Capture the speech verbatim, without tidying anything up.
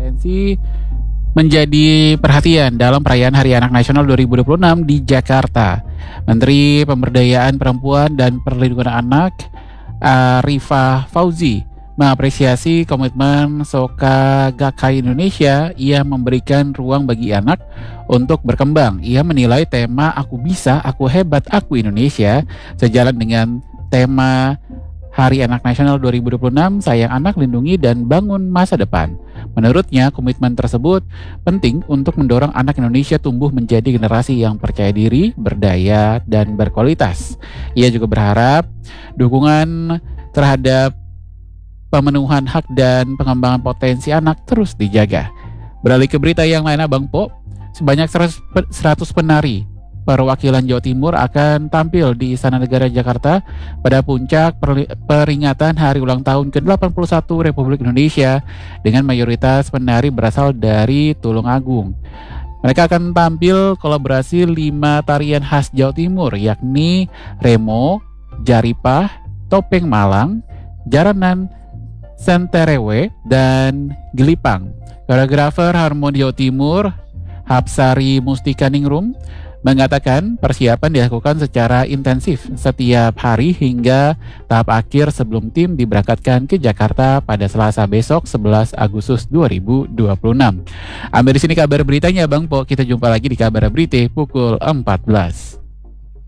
potensi menjadi perhatian dalam perayaan Hari Anak Nasional dua ribu dua puluh enam di Jakarta. Menteri Pemberdayaan Perempuan dan Perlindungan Anak Arifah Fauzi mengapresiasi komitmen Soka Gakkai Indonesia yang memberikan ruang bagi anak untuk berkembang. Ia menilai tema Aku Bisa, Aku Hebat, Aku Indonesia sejalan dengan tema Hari Anak Nasional dua ribu dua puluh enam, Sayang Anak, Lindungi dan Bangun Masa Depan. Menurutnya, komitmen tersebut penting untuk mendorong anak Indonesia tumbuh menjadi generasi yang percaya diri, berdaya, dan berkualitas. Ia juga berharap dukungan terhadap pemenuhan hak dan pengembangan potensi anak terus dijaga. Beralih ke berita yang lain, Bang Po, sebanyak seratus penari perwakilan Jawa Timur akan tampil di Istana Negara Jakarta pada puncak peringatan Hari Ulang Tahun ke delapan puluh satu Republik Indonesia dengan mayoritas penari berasal dari Tulungagung. Mereka akan tampil kolaborasi lima tarian khas Jawa Timur, yakni Remo, Jaripah, Topeng Malang, Jaranan, Senterewe, dan Gelipang. Koreografer Harmoni Jawa Timur, Hapsari Mustika Ningrum, mengatakan persiapan dilakukan secara intensif setiap hari hingga tahap akhir sebelum tim diberangkatkan ke Jakarta pada Selasa besok sebelas Agustus dua ribu dua puluh enam. Ambil di sini kabar beritanya, Bang Po. Kita jumpa lagi di kabar berita pukul empat belas.